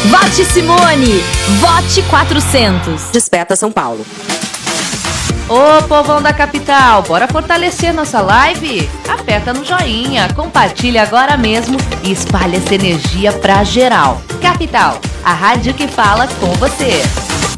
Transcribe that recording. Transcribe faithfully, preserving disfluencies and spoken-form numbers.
Vote Simone! Vote quatrocentos! Desperta São Paulo. Ô povão da capital, bora fortalecer nossa live? Aperta no joinha, compartilha agora mesmo e espalha essa energia pra geral. Capital, a rádio que fala com você.